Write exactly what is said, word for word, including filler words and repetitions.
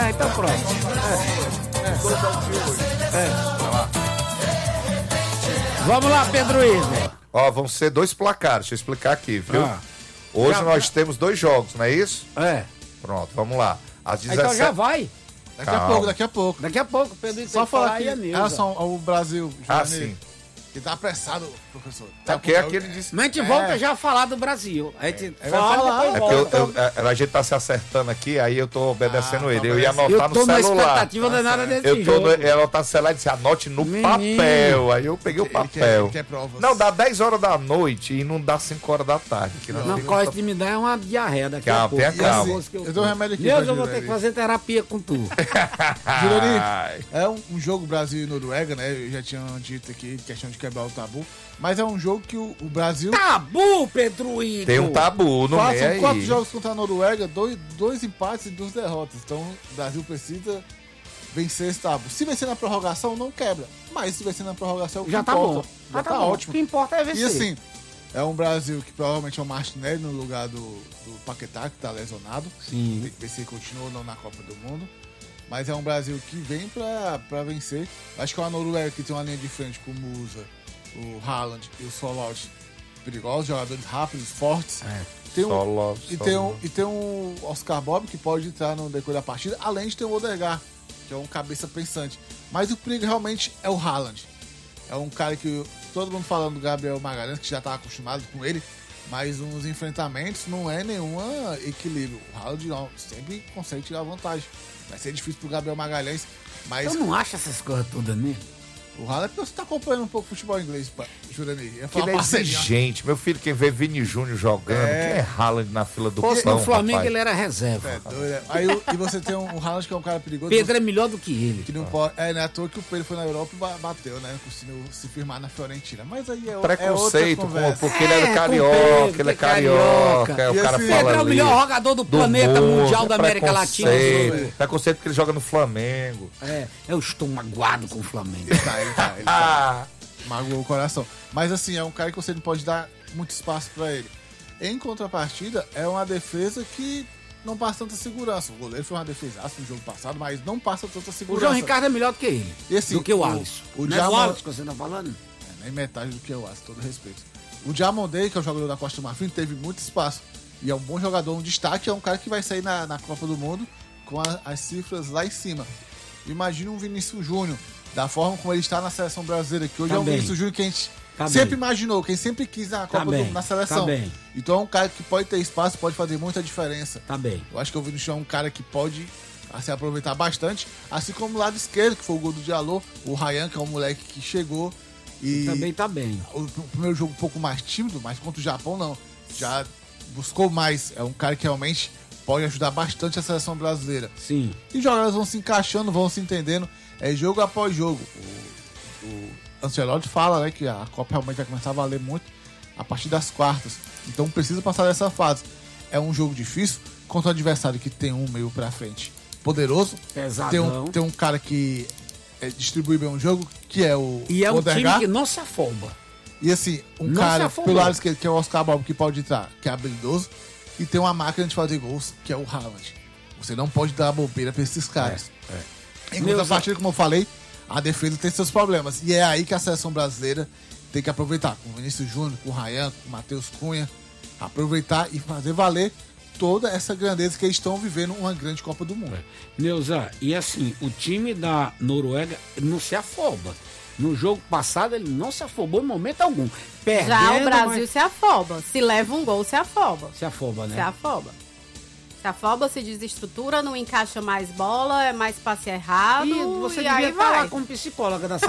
Ah, então pronto. É. É. É. Vamos lá, Pedro Igor. Ó, vão ser dois placares, deixa eu explicar aqui, viu? Ah. Hoje já, nós já... temos dois jogos, não é isso? É. Pronto, vamos lá. Às dezessete... Então já vai. Daqui Calma. a pouco, daqui a pouco. Daqui a pouco, Pedro Igor. Só falar aqui, em relação ao Brasil, ah, sim. Que tá apressado, professor. Tá porque é que ele disse. Mas a gente é. volta já a falar do Brasil. A gente é. fala é porque eu, eu, eu, a gente tá se acertando aqui, aí eu tô obedecendo ah, ele. Eu ia anotar eu no celular. Eu tô na expectativa ah, danada desse eu tô jogo. Eu ia anotar no celular e disse, anote no Menino. papel. Aí eu peguei o papel. Ele quer, ele quer provas. Não, dá dez horas da noite e não dá cinco horas da tarde. Que não, não corre de me dar é uma diarreia daqui calma, a pouco. Tenha calma. Assim, eu, eu dou um remédio aqui. Deus, eu vou ter que fazer terapia com tu. Jurani, é um, um jogo Brasil e Noruega, né? Eu já tinha dito aqui, questão de quebrar o tabu. Mas é um jogo que o, o Brasil... Tabu, Pedro Igor! Tem um tabu no meio aí. São quatro jogos contra a Noruega, dois, dois empates e duas derrotas. Então o Brasil precisa vencer esse tabu. Se vencer na prorrogação, não quebra. Mas se vencer na prorrogação, já tá importa. bom. Já ah, tá, tá bom. ótimo. O que importa é vencer. E assim, é um Brasil que provavelmente é o Martinelli no lugar do, do Paquetá, que tá lesionado. Sim. Ver se ele continua ou não na Copa do Mundo. Mas é um Brasil que vem pra, pra vencer. Acho que é uma Noruega que tem uma linha de frente com o Musa, o Haaland e o Solot perigosos, jogadores rápidos, fortes. É. Tem um, Solo, e, solo. tem um, e tem um Oscar Bob que pode entrar no decorrer da partida, além de ter o Odegaard, que é um cabeça pensante. Mas o perigo realmente é o Haaland. É um cara que todo mundo falando do Gabriel Magalhães, que já está acostumado com ele, mas nos enfrentamentos não é nenhum equilíbrio. O Haaland não, sempre consegue tirar vantagem. Vai ser difícil pro Gabriel Magalhães, mas... Eu não acho essas coisas todas mesmo. O Haaland é porque você tá acompanhando um pouco futebol inglês, Jurani. Ele é exigente. Meu filho, quem vê Vini Júnior jogando, é. quem é Haaland na fila do Porque pão, no Flamengo rapaz. ele era reserva. É, doido. Aí e você tem um, um Haaland que é um cara perigoso. Pedro é melhor do que ele. Que não pode, é, não é à toa que o Pedro foi na Europa e bateu, né? Conseguiu se firmar na Fiorentina. Mas aí é, preconceito, é outra com, porque ele é, é carioca, Pedro, ele é carioca. carioca. É, o e cara assim, fala Pedro é o melhor jogador do, do planeta mundo, mundial da é América Latina. Preconceito porque ele joga no Flamengo. É, eu estou magoado com o Flamengo. Ele tá, ele tá, ele tá. Magoou o coração. Mas assim, é um cara que você não pode dar muito espaço pra ele. Em contrapartida, é uma defesa que não passa tanta segurança. O goleiro foi uma defesaça no jogo passado, mas não passa tanta segurança. O João Ricardo é melhor do que ele. E, assim, do que o Alisson. O, o não Diamond... é o Alisson que você tá falando? É, nem metade do que o Alisson, todo respeito. O Diamondei, que é o jogador da Costa do Marfim, teve muito espaço. E é um bom jogador, um destaque, é um cara que vai sair na, na Copa do Mundo com a, as cifras lá em cima. Imagina um Vinícius Júnior, da forma como ele está na seleção brasileira, que hoje tá é um bem. Vinícius Júnior que a gente tá sempre bem. imaginou, quem sempre quis na Copa tá do Mundo, na seleção. Tá bem. Então é um cara que pode ter espaço, pode fazer muita diferença. Tá bem. Eu acho que o Vinícius é um cara que pode se aproveitar bastante, assim como o lado esquerdo, que foi o gol do Diallo, o Ryan, que é um moleque que chegou e... Também tá bem. O, o primeiro jogo um pouco mais tímido, mas contra o Japão não. Já buscou mais. É um cara que realmente pode ajudar bastante a seleção brasileira. Sim. E os jogadores vão se encaixando, vão se entendendo. É jogo após jogo. O, o Ancelotti fala, né, que a Copa realmente vai começar a valer muito a partir das quartas. Então precisa passar dessa fase. É um jogo difícil contra um adversário que tem um meio pra frente poderoso. Pesadão. Tem um, tem um cara que é, distribui bem o jogo, que é o E é um Odegaard. time que não se afoba. E assim, um Não cara pelo lado esquerdo, que é o Oscar Bob, que pode entrar, que é habilidoso. E tem uma máquina de fazer gols, que é o Haaland. Você não pode dar bobeira pra esses caras. É, é. Em contrapartida, como eu falei, a defesa tem seus problemas. E é aí que a seleção brasileira tem que aproveitar. Com o Vinícius Júnior, com o Ryan, com o Matheus Cunha. Aproveitar e fazer valer toda essa grandeza que eles estão vivendo uma grande Copa do Mundo. É. Neuza, e assim, o time da Noruega não se afoba. No jogo passado ele não se afobou em momento algum. Perdendo, Já o Brasil mas... se afoba. Se leva um gol, se afoba. Se afoba, né? Se afoba. Se afoba, se desestrutura, não encaixa mais bola, é mais passe errado. E você e devia aí estar vai. lá como psicóloga da